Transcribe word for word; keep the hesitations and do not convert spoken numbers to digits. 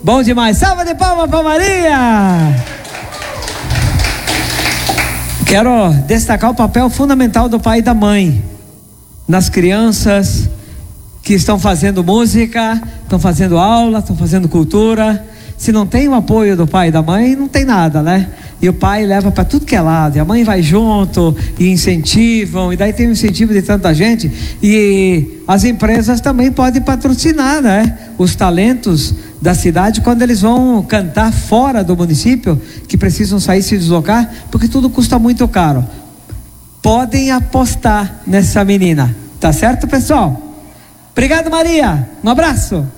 Bom demais. Salva de palmas para Maria. Quero destacar o papel fundamental do pai e da mãe nas crianças que estão fazendo música, estão fazendo aula, estão fazendo cultura. Se não tem o apoio do pai e da mãe, não tem nada, né? E o pai leva para tudo que é lado, e a mãe vai junto, e incentivam, e daí tem o incentivo de tanta gente, e as empresas também podem patrocinar, né? Os talentos da cidade quando eles vão cantar fora do município, que precisam sair, se deslocar, porque tudo custa muito caro. Podem apostar nessa menina, tá certo, pessoal? Obrigado, Maria, um abraço.